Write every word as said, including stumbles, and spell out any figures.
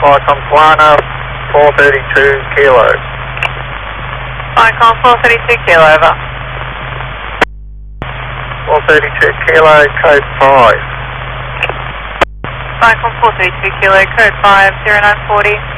Vicom Swana, four thirty-two kilo. Vicom four thirty-two kilo, over. four thirty-two kilo, code five. Vicom four thirty-two kilo, code five, zero nine forty.